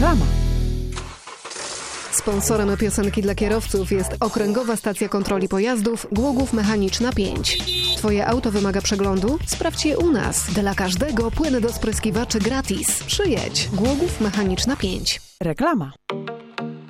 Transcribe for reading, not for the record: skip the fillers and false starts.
Reklama. Sponsorem piosenki dla kierowców jest Okręgowa Stacja Kontroli Pojazdów Głogów Mechaniczna 5. Twoje auto wymaga przeglądu? Sprawdź je u nas. Dla każdego płyn do spryskiwaczy gratis. Przyjedź. Głogów Mechaniczna 5. Reklama.